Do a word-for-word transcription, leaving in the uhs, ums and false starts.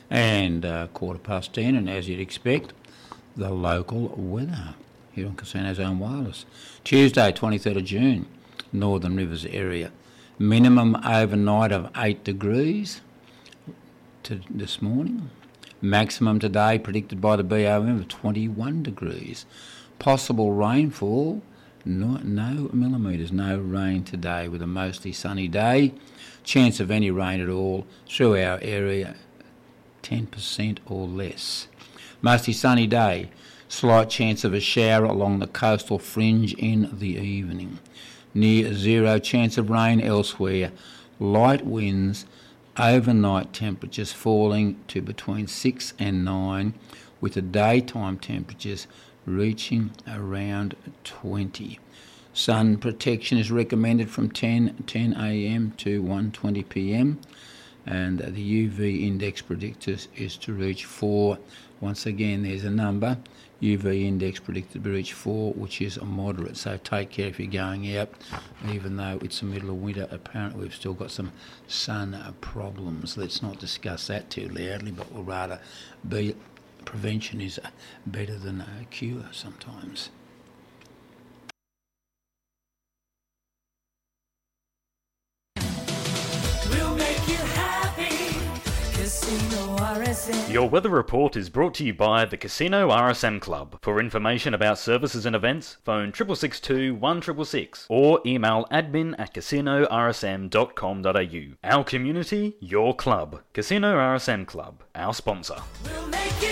And uh, quarter past ten, and as you'd expect, the local weather here on Casino Zone Wireless. Tuesday, twenty-third of June, Northern Rivers area. Minimum overnight of eight degrees to this morning. Maximum today predicted by the B O M of twenty-one degrees. Possible rainfall, no, no millimetres, no rain today with a mostly sunny day. Chance of any rain at all through our area, ten percent or less. Mostly sunny day. Slight chance of a shower along the coastal fringe in the evening. Near zero chance of rain elsewhere. Light winds, overnight temperatures falling to between six and nine, with the daytime temperatures reaching around twenty. Sun protection is recommended from ten a m to one twenty p m, and the U V index predicted is to reach four. Once again, there's a number. U V index predicted to reach four, which is a moderate. So take care if you're going out. Even though it's the middle of winter, apparently we've still got some sun problems. Let's not discuss that too loudly, but we'll rather be prevention is better than a cure sometimes. We'll make you happy. Casino R S M. Your weather report is brought to you by the Casino R S M Club. For information about services and events, phone six six two, one six six six or email admin at casino r s m dot com dot a u. Our community, your club. Casino R S M Club, our sponsor. We'll make you